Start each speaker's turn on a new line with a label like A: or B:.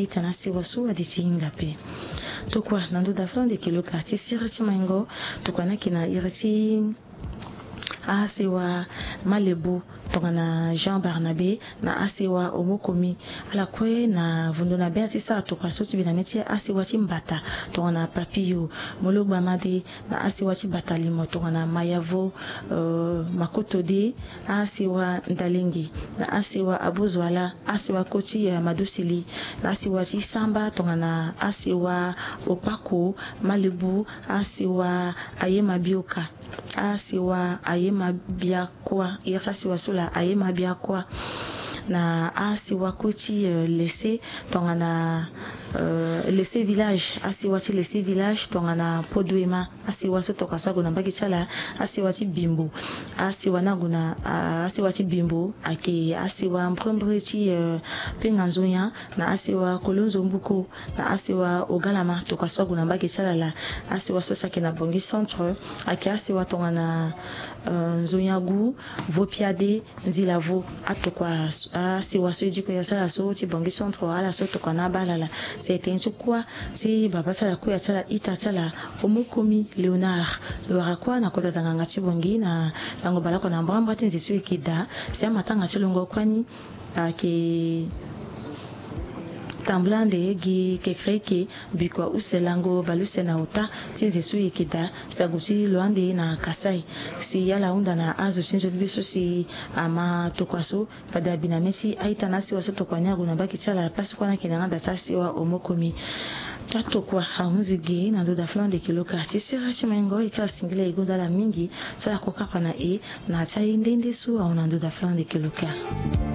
A: itana si wasu aditi ingape tokwa nando da flan de kiloka ti sirati mango tokwa na kina irati asiwa Malebu tongana Jean Barnabé na asiwa Omokomi ala kwe na vundona beati sa to kwasoti binameti asiwa Timbata tongana Papio Mologba Made na asiwa Tibata limo tongana Mayavo Makotode asiwa Ndalengi na asiwa Abuzwala asiwa Koti Madusili na asiwa Tisamba tongana asiwa Opako Malebu asiwa Ayema Bioka asiwa Ayema Biakwa asiwa Sula Ayema Biakwa na asiwa Koti Lese tongana Lese village asiwa Ti Lese village tongana Podwema asiwa sotoka sago na mbakichala asiwa Ti Bimbo asiwa naguna asiwa Ti Bimbo ake asiwa Mprombre Ti Penganzoya na asiwa Kolonzo Mbuko na asiwa Ogalama toka sago na mbakichala la asiwa Sosake na Bongi centre ake asiwa tongana Nzonyagu Vopiade Nzilavo atokwa asiwa sojiko ya sala so Ti Bongi centre ala so tokwa na balala c'était un quoi si baba tala ko ya tala ita tala Omokomi Leonard le rakwa na kota tanganga Ti Bongi na lango balako na mbamba tinzi su ikida si amatanga chilongo kwani ke tamblande gi kekreke bikwa uselango balusena uta tinzi su ikida sagusi loande na Kasai si yala unda na azo chinjo biso si ama tokwaso pada binamesi aita nasi waso tokwanyago na baki chala pasi kwa na kinanga tasi wa Omokomi tatokwa hamuzigi na ndo da flan de kiloka ti sirachi mengo ika singile igoda la mingi so ya kokapa na na tayi ndende su au na ndo da flan de kiloka.